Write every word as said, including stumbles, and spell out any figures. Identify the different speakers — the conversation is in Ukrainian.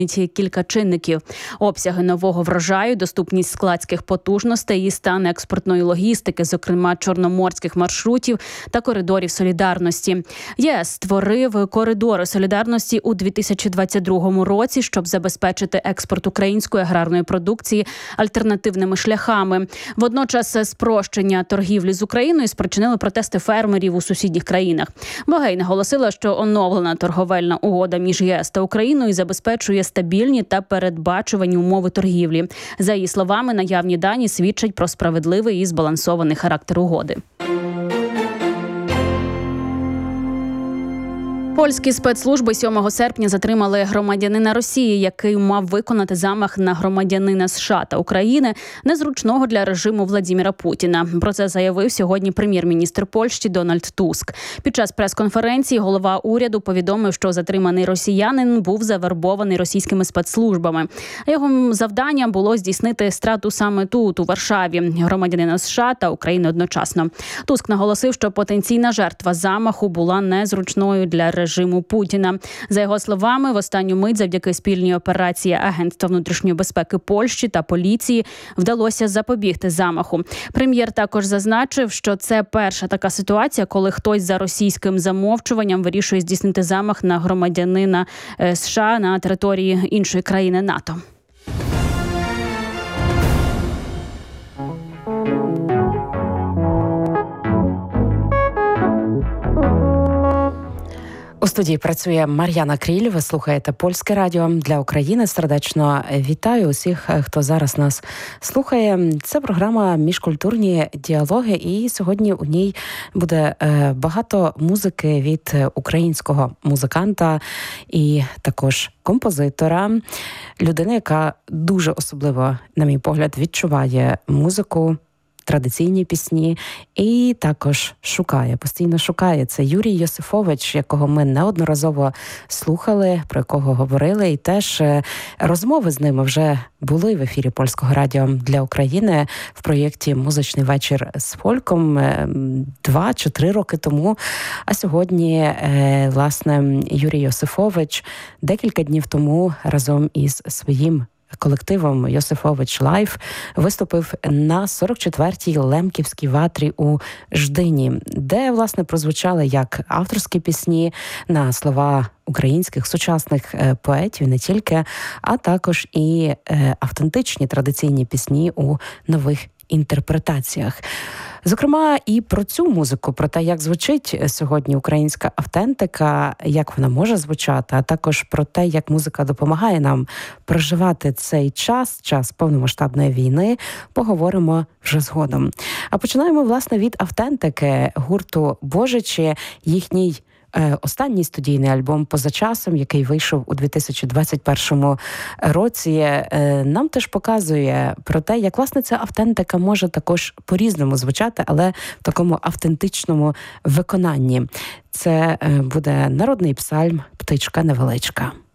Speaker 1: кілька чинників: обсяги нового врожаю, доступність складських потужностей і стан експортної логістики, зокрема чорноморських маршрутів та коридорів солідарності. ЄС створив коридори солідарності у дві тисячі двадцять другому році, щоб забезпечити експорт української аграрної продукції альтернативними шляхами. Водночас спрощення торгівлі з Україною спричинили протести фермерів у сусідніх країнах. Богей наголосила, що оновлена торговельна угода між ЄС та Україною забезпечує стабільні та передбачувані умови торгівлі. За її словами, наявні дані свідчать про справедливий і збалансований характер угоди. Польські спецслужби сьомого серпня затримали громадянина Росії, який мав виконати замах на громадянина США та України, незручного для режиму Владіміра Путіна. Про це заявив сьогодні прем'єр-міністр Польщі Дональд Туск. Під час прес-конференції голова уряду повідомив, що затриманий росіянин був завербований російськими спецслужбами. Його завданням було здійснити страту саме тут, у Варшаві, громадянина США та України одночасно. Туск наголосив, що потенційна жертва замаху була незручною для режиму Путіна. За його словами, в останню мить завдяки спільній операції Агентства внутрішньої безпеки Польщі та поліції вдалося запобігти замаху. Прем'єр також зазначив, що це перша така ситуація, коли хтось за російським замовчуванням вирішує здійснити замах на громадянина США на території іншої країни НАТО.
Speaker 2: У студії працює Мар'яна Кріль. Ви слухаєте Польське радіо для України. Сердечно вітаю усіх, хто зараз нас слухає. Це програма «Міжкультурні діалоги», і сьогодні у ній буде багато музики від українського музиканта і також композитора, людини, яка дуже особливо, на мій погляд, відчуває музику, традиційні пісні і також шукає, постійно шукає. Це Юрій Йосифович, якого ми неодноразово слухали, про якого говорили, і теж розмови з ними вже були в ефірі Польського радіо для України в проєкті «Музичний вечір з фольком» два чи три роки тому. А сьогодні, власне, Юрій Йосифович декілька днів тому разом із своїм колективом «Йосифович Лайф» виступив на сорок четвертій Лемківській ватрі у Ждині, де, власне, прозвучали як авторські пісні на слова українських сучасних поетів, не тільки, а також і автентичні традиційні пісні у нових інтерпретаціях. Зокрема, і про цю музику, про те, як звучить сьогодні українська автентика, як вона може звучати, а також про те, як музика допомагає нам проживати цей час, час повномасштабної війни, поговоримо вже згодом. А починаємо, власне, від автентики гурту «Божичі», їхній останній студійний альбом «Поза часом», який вийшов у дві тисячі двадцять першому році, нам теж показує про те, як, власне, ця автентика може також по-різному звучати, але в такому автентичному виконанні. Це буде народний псальм «Птичка невеличка».